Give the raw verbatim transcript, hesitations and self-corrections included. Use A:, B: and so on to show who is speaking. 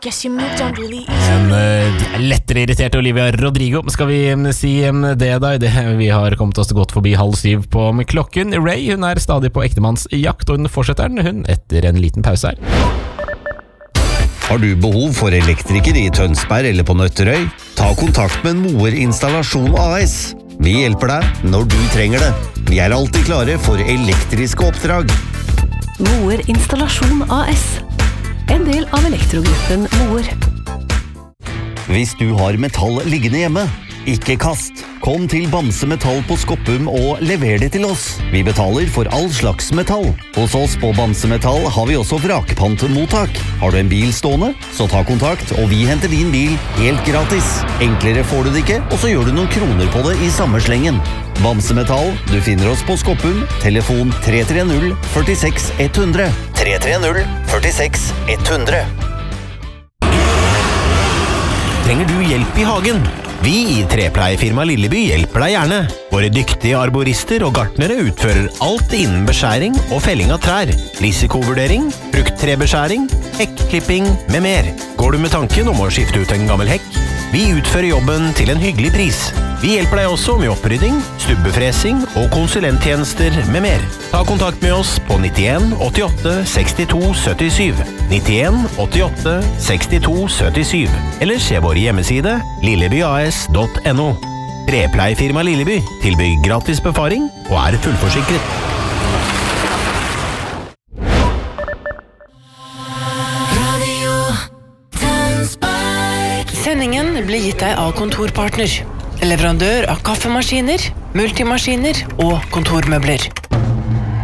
A: Guess you moved on really easy.
B: En uh, lettere irritert Olivia Rodrigo. Skal vi um, si um, det da? Det, vi har kommet oss godt forbi halv syv på klokken. Ray, hun er stadig på ektemannsjakt, og hun fortsetter den, hun, etter en liten pause her.
C: Har du behov for elektriker i Tønsberg eller på Nøtterøy? Ta kontakt med Moer Installasjon A S. Vi hjelper deg når du trenger det. Vi er alltid klare for elektriske oppdrag.
D: Moer Installasjon A S. En del av elektrogruppen Moer.
C: Hvis du har metall liggende hjemme, ikke kast. Kom til Bamse Metall på Skoppum og lever det til oss. Vi betaler for all slags metall. Hos oss på Bamse Metall har vi også vrakpantmottak. Har du en bil stående, så ta kontakt, og vi henter din bil helt gratis. Enklere får du det ikke, og så gjør du noen kroner på det i samme slengen. Bamse Metall, du finner oss på Skoppum, telefon tre tre null fire seks ett null null. tre tre null fire seks ett null null.
E: Trenger du hjelp i hagen? Vi i Trepleiefirma Lilleby hjelper deg gjerne. Våre dyktige arborister og gartnere utfører alt innen beskjæring og felling av trær, risikovurdering, frukttrebeskjæring, hekklipping med mer. Går du med tanken om å skifte ut en gammel hekk? Vi utfører jobben til en hyggelig pris. Vi hjelper deg også med opprydding, stubbefresing og konsulenttjenester med mer. Ta kontakt med oss på nittien åttiåtte sekstito syttisju, nittien åttiåtte sekstito syttisju, eller se vår hjemmeside lillebyas punktum no. Trepleiefirma Lilleby tilbyr gratis befaring og er fullforsikret.
F: Sendingen blir gitt deg av Kontorpartner, leverandør av kaffemaskiner, multimaskiner og kontormøbler.